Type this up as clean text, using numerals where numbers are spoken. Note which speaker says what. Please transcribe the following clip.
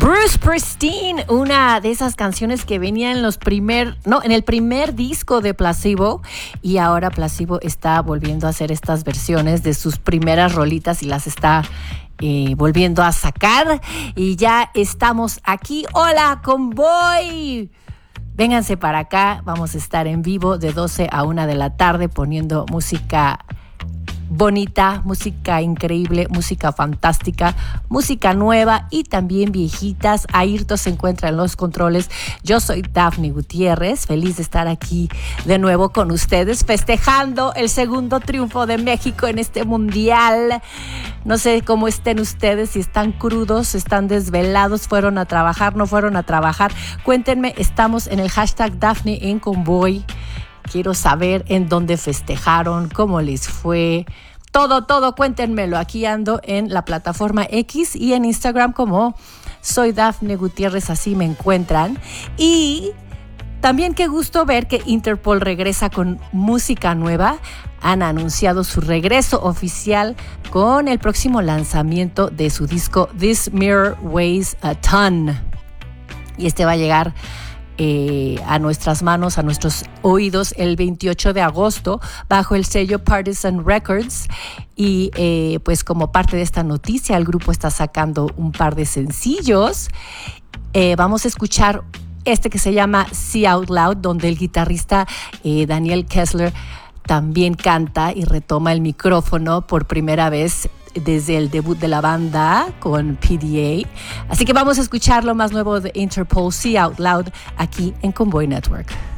Speaker 1: Bruce Springsteen, una de esas canciones que venía en en el primer disco de Placebo, y ahora Placebo está volviendo a hacer estas versiones de sus primeras rolitas y las está volviendo a sacar, y ya estamos aquí. ¡Hola, Convoy! Vénganse para acá, vamos a estar en vivo de 12 a 1 de la tarde poniendo música bonita, música increíble, música fantástica, música nueva y también viejitas. Ayrton se encuentra en los controles. Yo soy Dafne Gutiérrez, feliz de estar aquí de nuevo con ustedes, festejando el segundo triunfo de México en este mundial. No sé cómo estén ustedes, si están crudos, están desvelados, fueron a trabajar, no fueron a trabajar. Cuéntenme, estamos en el hashtag Dafne en Convoy. Quiero saber en dónde festejaron, cómo les fue, todo, cuéntenmelo. Aquí ando en la plataforma X y en Instagram como soy Dafne Gutiérrez, así me encuentran. Y también qué gusto ver que Interpol regresa con música nueva. Han anunciado su regreso oficial con el próximo lanzamiento de su disco This Mirror Weighs a Ton. Y este va a llegar a nuestras manos, a nuestros oídos el 28 de agosto bajo el sello Partisan Records. Y pues como parte de esta noticia, el grupo está sacando un par de sencillos. Vamos a escuchar este que se llama See Out Loud, donde el guitarrista Daniel Kessler también canta y retoma el micrófono por primera vez desde el debut de la banda con PDA. Así que vamos a escuchar lo más nuevo de Interpol, See Out Loud, aquí en Convoy Network.